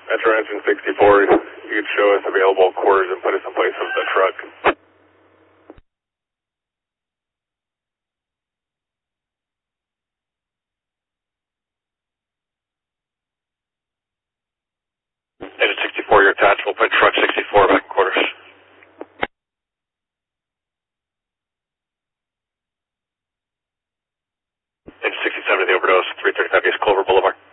Metro Engine 64, you could show us available quarters and put us in place of the truck. Engine 64, you're attached. We'll put truck 64 back in quarters. Engine 67 to the overdose, 335 East Clover Boulevard.